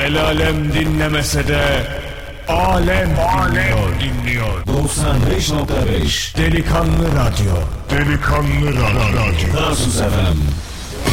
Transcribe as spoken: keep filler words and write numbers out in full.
El alem dinlemese de alem, alem dinliyor. doksan beş nokta beş Delikanlı Radyo. Delikanlı Radyo. Tarsus F M.